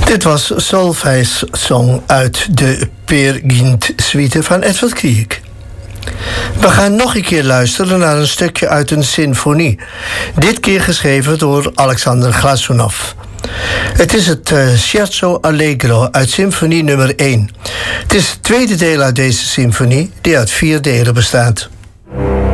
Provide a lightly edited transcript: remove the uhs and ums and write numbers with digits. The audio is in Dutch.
Dit was Solveig's Song uit de Peer Gynt suite van Edvard Grieg. We gaan nog een keer luisteren naar een stukje uit een symfonie. Dit keer geschreven door Alexander Glazunov. Het is het Scherzo Allegro uit symfonie nummer 1. Het is het tweede deel uit deze symfonie, die uit 4 delen bestaat.